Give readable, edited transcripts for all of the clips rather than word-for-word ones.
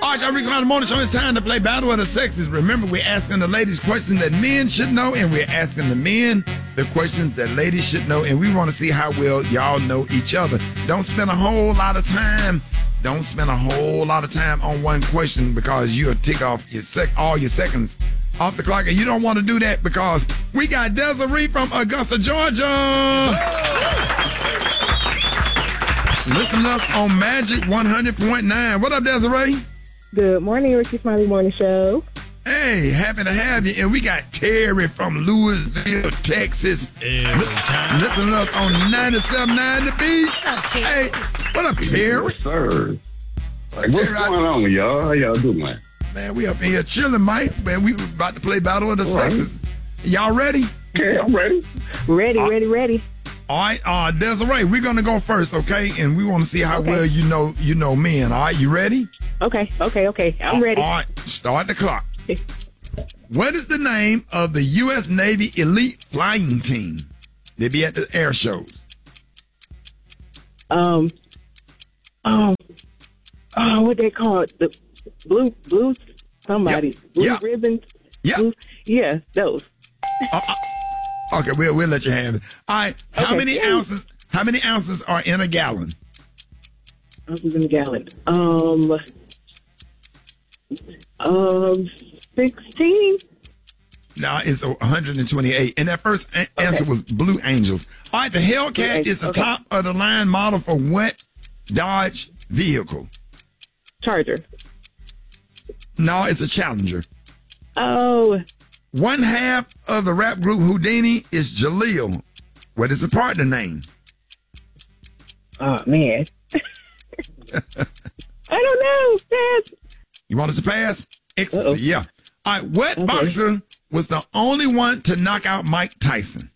All right, y'all, Rick Smiley Morning Show. It's time to play Battle of the Sexes. Remember, we're asking the ladies questions that men should know, and we're asking the men the questions that ladies should know, and we want to see how well y'all know each other. Don't spend a whole lot of time. Don't spend a whole lot of time on one question because you'll tick off all your seconds off the clock, and you don't want to do that because we got Desiree from Augusta, Georgia. Listen to us on Magic 100.9. What up, Desiree? Good morning, Ricky Smiley Morning Show. Hey, happy to have you. And we got Terry from Louisville, Texas. Listen to us on 97.9 The Beat. What's up, Terry? Hey, what up, Terry? Yes, sir. What's Terry, going on, y'all? How y'all doing? Man, we up in here chilling, Mike. Man, we about to play Battle of the Sexes. Y'all ready? Okay, I'm ready. Ready. All right, Desiree, we're gonna go first, okay? And we want to see how well you know men. All right, you ready? Okay. I'm ready. All right, start the clock. What is the name of the U.S. Navy elite flying team? They be at the air shows. What they call it? The blue somebody. Yep. Blue Yep. ribbons. Yep. Yeah, those. Okay, we'll let you have it. All right, how many ounces are in a gallon? Ounces in a gallon. 16. No, it's 128. And that first answer was Blue Angels. All right, the Hellcat is the top of the line model for what Dodge vehicle? Charger. No, it's a Challenger. Oh. One half of the rap group Houdini is Jaleel. What is the partner name? Oh, man. I don't know. Pass. You want us to pass? Ecstasy, yeah. All right, what boxer was the only one to knock out Mike Tyson?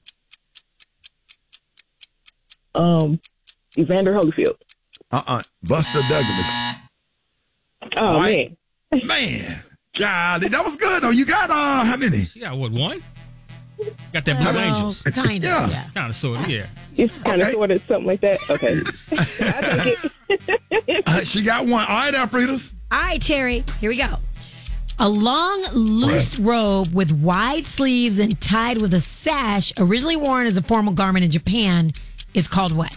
Evander Holyfield. Buster Douglas. Oh, right. Man, golly, that was good though. You got how many? She got what, one? Got that Blue Angels. Kind of, yeah. Kind of, sort of, yeah. It's kind of, sort of, something like that. Okay. I take it. She got one. All right, Alfredas. All right, Terry, here we go. A long, loose robe with wide sleeves and tied with a sash, originally worn as a formal garment in Japan, is called what?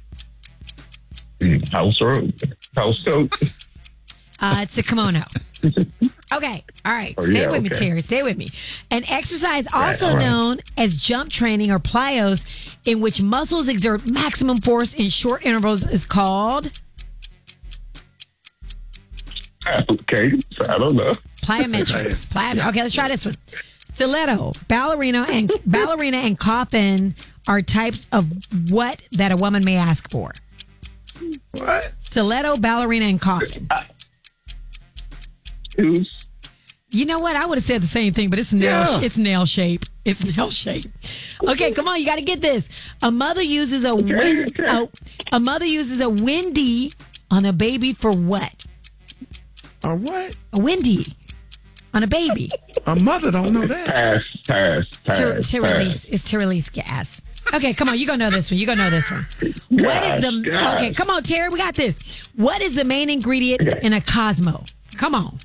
House robe. House coat. It's a kimono. Okay. All right. Stay with me, Terry. Stay with me. An exercise also known as jump training or plyos, in which muscles exert maximum force in short intervals, is called? Okay. I don't know. Plyometrics. Okay, let's try this one. Stiletto, ballerina, and coffin are types of what that a woman may ask for. What? Stiletto, ballerina, and coffin. Shoes. You know what? I would have said the same thing, but it's nail shape. It's nail shape. Okay, come on, you got to get this. A mother uses a windy on a baby for what? A what? A windy on a baby. A mother don't know that. Pass. To release gas. Okay, come on, you gonna know this one. What is the? Okay, come on, Terry, we got this. What is the main ingredient in a Cosmo? Come on.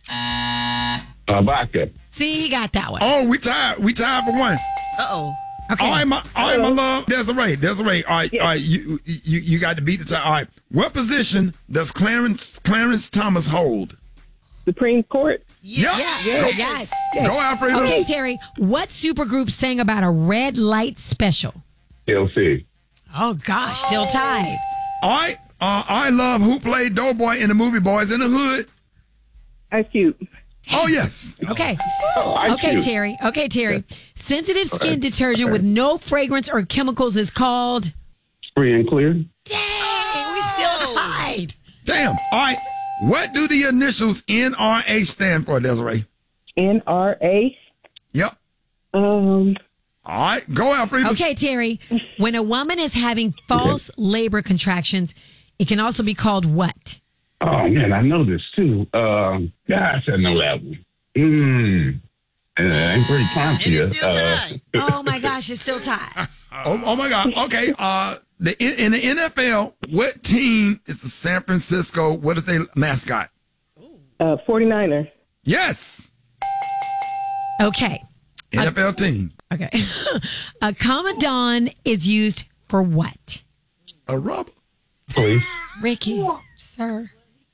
Vodka. See, he got that one. Oh, we tied for one. Uh-oh. Okay. All right, my love, Desiree. All right, you got to beat the tie. All right, what position does Clarence Thomas hold? Supreme Court. Yes. Go, Alfredo. Okay, Terry, what supergroup sang about a red light special? TLC. Oh, gosh, still tied. All right, I love who played Doughboy in the movie Boys in the Hood. Ice Cube. Oh, yes. Okay. Okay, Terry. Sensitive skin detergent with no fragrance or chemicals is called? Free and clear. Dang, we still tied. Damn. All right. What do the initials NRA stand for, Desiree? NRA. Yep. All right. Go, Alfredo. Okay, Terry. When a woman is having false labor contractions, it can also be called what? Oh, man, I know this, too. Gosh, I know that one. I'm pretty confident. It's still tied. Oh, my gosh, it's still tied. Oh, my God. Okay. In the NFL, what team is the San Francisco? What is their mascot? 49er. Yes. Okay. NFL team. Okay. A Commandant is used for what? A rubber. Please. Ricky, sir.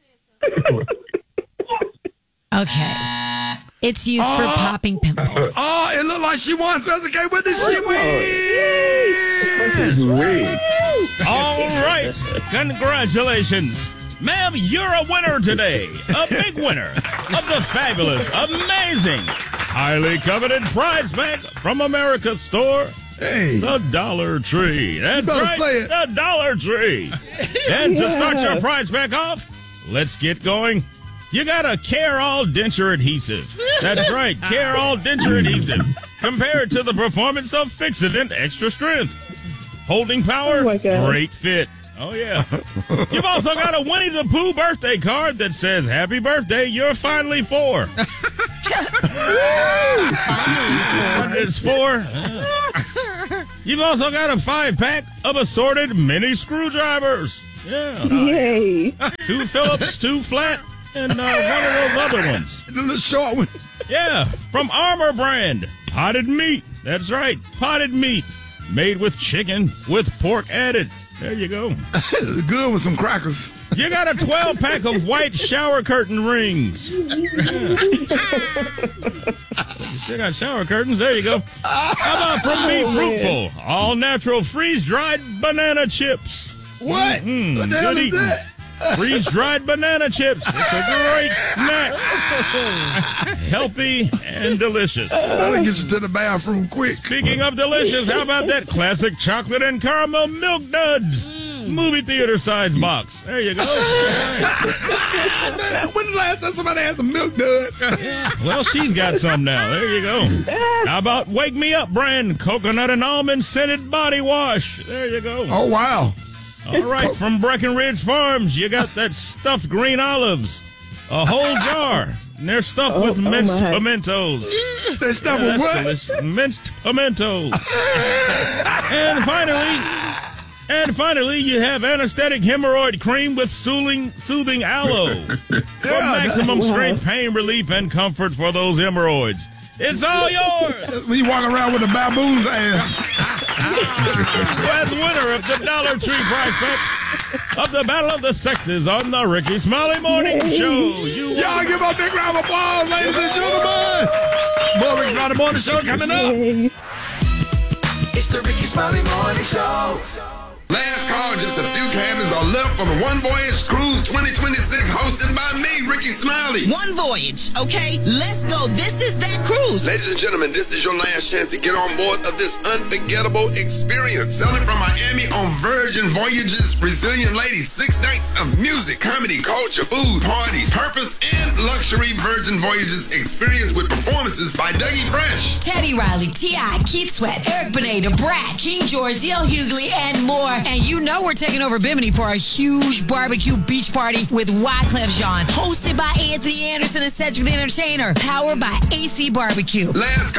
Okay. It's used for popping pimples. Oh, it looked like she won. Special K, what did she win? All right. Congratulations. Ma'am, you're a winner today. A big winner of the fabulous, amazing, highly coveted prize pack from America's store. Hey. The Dollar Tree. That's right. Say it. The Dollar Tree. And to start your prize pack off, let's get going. You got a Care-All denture adhesive. That's right, Care-All denture adhesive. Compared to the performance of Fixodent Extra Strength. Holding power, Oh my God. great fit. Oh, yeah. You've also got a Winnie the Pooh birthday card that says, Happy birthday, you're finally 4. What it's for? You've also got a 5-pack of assorted mini screwdrivers. Yeah. Yay. 2 Phillips, 2 flat, and one of those other ones. The little short one. Yeah, from Armor Brand. Potted meat. That's right, potted meat. Made with chicken with pork added. There you go. Good with some crackers. You got a 12-pack of white shower curtain rings. So you still got shower curtains. There you go. How about from Be Fruitful? All natural freeze-dried banana chips. What? What the hell Good is eating. that? Freeze-dried banana chips. It's a great snack. Healthy and delicious. That'll get you to the bathroom quick. Speaking of delicious, how about that classic chocolate and caramel milk duds? Movie theater size box. There you go. When the last time somebody had some milk duds? Well, she's got some now. There you go. How about Wake Me Up brand coconut and almond scented body wash? There you go. Oh, wow. All right, from Breckenridge Farms, you got that stuffed green olives. A whole jar. And they're stuffed with minced my. pimentos. They stuff Yeah, with that's what? delicious. Minced pimentos. And finally, you have anesthetic hemorrhoid cream with soothing aloe for maximum strength, pain relief, and comfort for those hemorrhoids. It's all yours. When you walk around with a baboon's ass. As winner of the Dollar Tree prize pack of the Battle of the Sexes on the Ricky Smiley Morning Show. Y'all give a big round of applause, ladies and gentlemen. More Ricky Smiley Morning Show coming up. Yay. It's the Ricky Smiley Morning Show. Last call, just a few cabins are left on the One Voyage Cruise 2026 hosted by me, Ricky Smiley. One voyage, okay? Let's go. This is that cruise. Ladies and gentlemen, this is your last chance to get on board of this unforgettable experience. Sailing from Miami on Virgin Voyages, Resilient Ladies, 6 nights of music, comedy, culture, food, parties, purpose, and luxury Virgin Voyages experience with performances by Dougie Fresh, Teddy Riley, T.I., Keith Sweat, Eric Benet, Brad, King George, D.L. Hughley, and more. And you know we're taking over Bimini for a huge barbecue beach party with Wyclef Jean. Hosted by Anthony Anderson and Cedric the Entertainer. Powered by AC Barbecue. Last